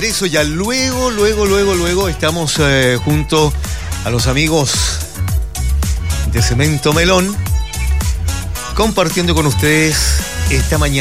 Eso ya luego estamos junto a los amigos de Cemento Melón compartiendo con ustedes esta mañana.